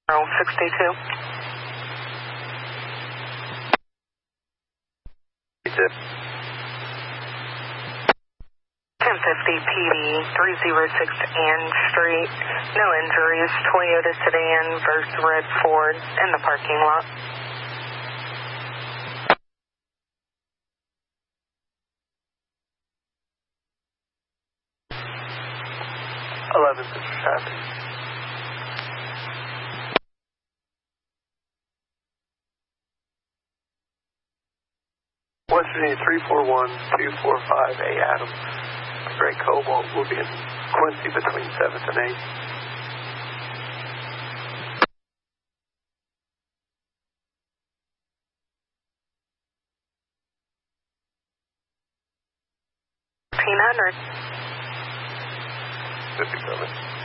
62. 1050 PD 306 Ann Street. No injuries. Toyota sedan versus red Ford in the parking lot. traffic. West Virginia 341245A Adam. Gray Cobalt will be in Quincy between 7th and 8th. $1,500. 57.